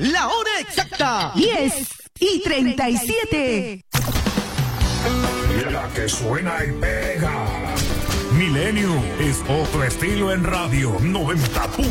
la hora exacta. 10:37. La que suena y pega. Milenio es otro estilo en radio 90.